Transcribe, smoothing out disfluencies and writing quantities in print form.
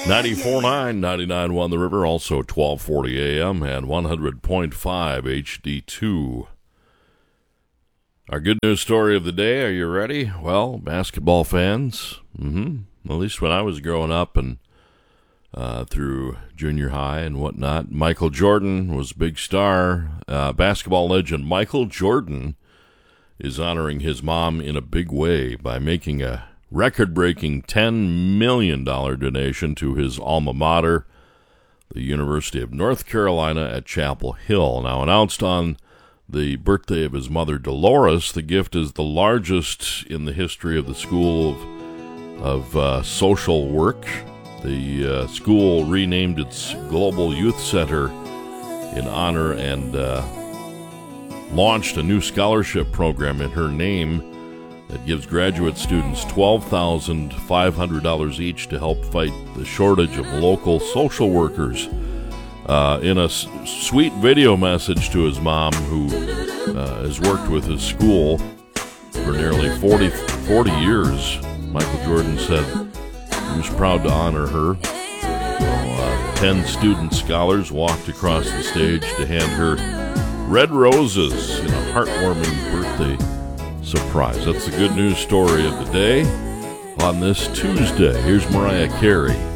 94.9, 99.1 The River, also 1240 AM and 100.5 HD2. Our good news story of the day, are you ready? Well, basketball fans, at least when I was growing up and through junior high and whatnot, Michael Jordan was a big star. Basketball legend Michael Jordan is honoring his mom in a big way by making a record-breaking $10 million donation to his alma mater, the University of North Carolina at Chapel Hill. Now, announced on the birthday of his mother, Dolores, the gift is the largest in the history of the School of Social Work. The school renamed its Global Youth Center in honor and launched a new scholarship program in her name that gives graduate students $12,500 each to help fight the shortage of local social workers. In a sweet video message to his mom, who has worked with his school for nearly 40 years, Michael Jordan said he was proud to honor her. 10 student scholars walked across the stage to hand her red roses in a heartwarming birthday surprise. That's the good news story of the day on this Tuesday. Here's Mariah Carey.